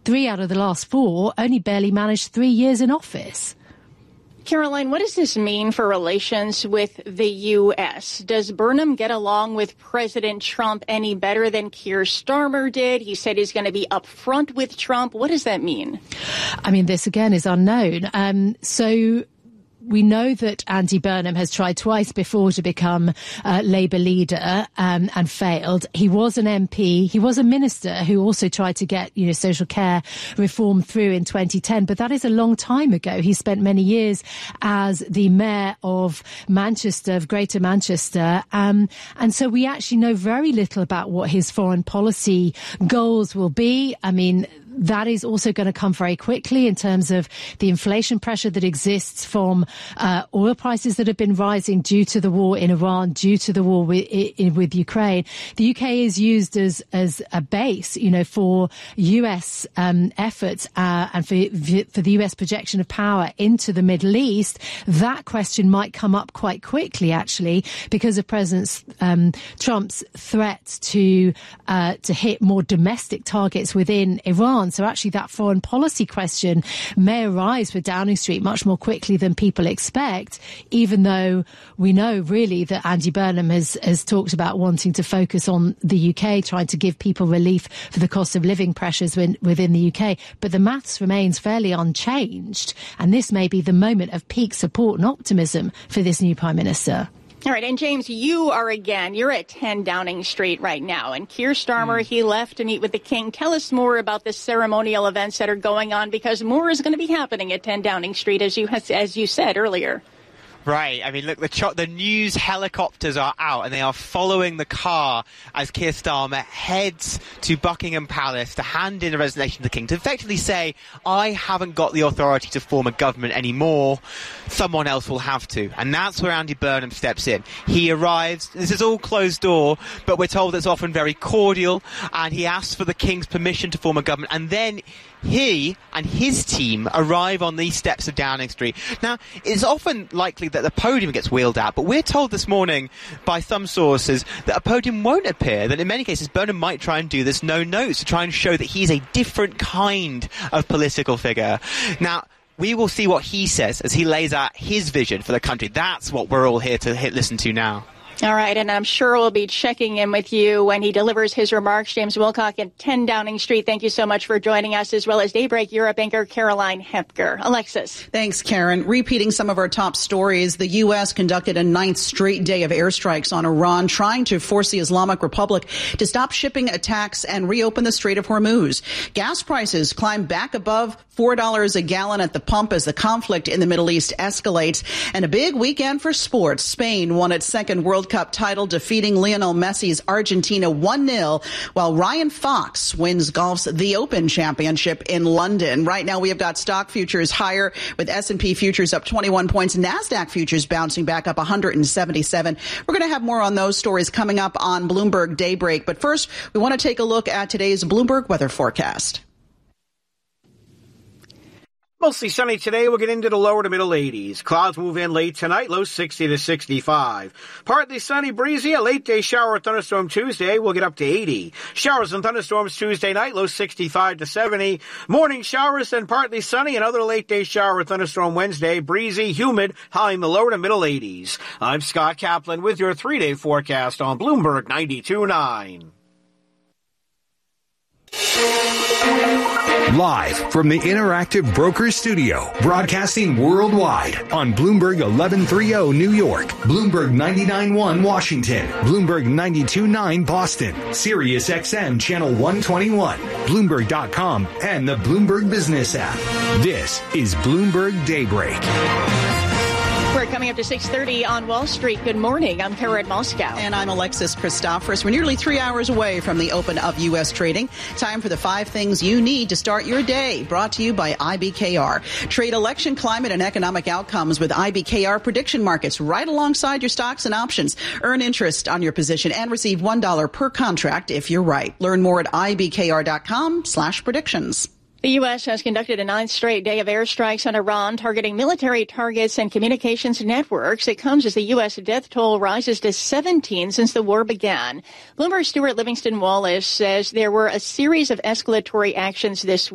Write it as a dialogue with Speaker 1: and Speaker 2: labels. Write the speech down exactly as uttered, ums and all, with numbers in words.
Speaker 1: three out of the last four only barely managed three years in office.
Speaker 2: Caroline, what does this mean for relations with the U S? Does Burnham get along with President Trump any better than Keir Starmer did? He said he's going to be upfront with Trump. What does that mean?
Speaker 1: I mean, this again is unknown. Um, so... We know that Andy Burnham has tried twice before to become uh, Labour leader um, and failed. He was an M P. He was a minister who also tried to get, you know, social care reform through in twenty ten. But that is a long time ago. He spent many years as the mayor of Manchester, of Greater Manchester. Um, and so we actually know very little about what his foreign policy goals will be. I mean, that is also going to come very quickly in terms of the inflation pressure that exists from uh, oil prices that have been rising due to the war in Iran, due to the war with, in, with Ukraine. The U K is used as as a base, you know, for U S um, efforts uh, and for for the U S projection of power into the Middle East. That question might come up quite quickly, actually, because of President um, Trump's threat to uh, to hit more domestic targets within Iran. So actually that foreign policy question may arise for Downing Street much more quickly than people expect, even though we know really that Andy Burnham has, has talked about wanting to focus on the U K, trying to give people relief for the cost of living pressures within, within the U K. But the maths remains fairly unchanged. And this may be the moment of peak support and optimism for this new Prime Minister.
Speaker 2: All right. And James, you are again, you're at ten Downing Street right now. And Keir Starmer, mm. he left to meet with the King. Tell us more about the ceremonial events that are going on, because more is going to be happening at ten Downing Street, as you as you said earlier.
Speaker 3: Right. I mean, look, the cho- the news helicopters are out and they are following the car as Keir Starmer heads to Buckingham Palace to hand in a resignation to the King, to effectively say, I haven't got the authority to form a government anymore. Someone else will have to. And that's where Andy Burnham steps in. He arrives. This is all closed door, but we're told it's often very cordial. And he asks for the King's permission to form a government. And then he and his team arrive on these steps of Downing Street. Now, it's often likely that the podium gets wheeled out, but we're told this morning by some sources that a podium won't appear, that in many cases Burnham might try and do this no notes to try and show that he's a different kind of political figure. Now, we will see what he says as he lays out his vision for the country. That's what we're all here to hit, listen to now.
Speaker 2: All right, and I'm sure we'll be checking in with you when he delivers his remarks. James Wilcock at ten Downing Street, thank you so much for joining us, as well as Daybreak Europe anchor Caroline Hepker. Alexis.
Speaker 4: Thanks, Karen. Repeating some of our top stories, the U S conducted a ninth straight day of airstrikes on Iran, trying to force the Islamic Republic to stop shipping attacks and reopen the Strait of Hormuz. Gas prices climbed back above four dollars a gallon at the pump as the conflict in the Middle East escalates. And a big weekend for sports. Spain won its second World Cup title, defeating Lionel Messi's Argentina one nil, while Ryan Fox wins golf's The Open Championship in London. Right now, we have got stock futures higher, with S and P futures up twenty-one points, NASDAQ futures bouncing back up one hundred seventy-seven. We're going to have more on those stories coming up on Bloomberg Daybreak. But first, we want to take a look at today's Bloomberg weather forecast.
Speaker 5: Mostly sunny today. We'll get into the lower to middle eighties. Clouds move in late tonight, low sixty to sixty-five. Partly sunny, breezy. A late day shower or thunderstorm Tuesday. We'll get up to eighty. Showers and thunderstorms Tuesday night, low sixty-five to seventy. Morning showers and partly sunny. Another late day shower or thunderstorm Wednesday. Breezy, humid, high in the lower to middle eighties. I'm Scott Kaplan with your three-day forecast on Bloomberg ninety-two point nine.
Speaker 6: Live from the Interactive Brokers Studio, broadcasting worldwide on Bloomberg eleven thirty New York, Bloomberg ninety-nine point one Washington, Bloomberg ninety-two point nine Boston, Sirius X M Channel one twenty-one, Bloomberg dot com, and the Bloomberg Business app. This is Bloomberg Daybreak.
Speaker 2: We're coming up to six thirty on Wall Street. Good morning. I'm Karen Moscow.
Speaker 4: And I'm Alexis Christophorus. We're nearly three hours away from the open of U S trading. Time for the five things you need to start your day. Brought to you by I B K R. Trade election, climate, and economic outcomes with I B K R prediction markets right alongside your stocks and options. Earn interest on your position and receive one dollar per contract if you're right. Learn more at I B K R dot com slash predictions.
Speaker 2: The U S has conducted a ninth straight day of airstrikes on Iran, targeting military targets and communications networks. It comes as the U S death toll rises to seventeen since the war began. Bloomberg's Stuart Livingston Wallace says there were a series of escalatory actions this